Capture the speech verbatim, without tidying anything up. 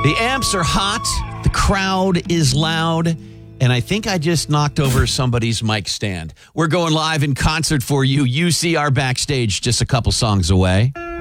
The amps are hot, the crowd is loud, and I think I just knocked over somebody's mic stand. We're going live in concert for you. U C R backstage, just a couple songs away.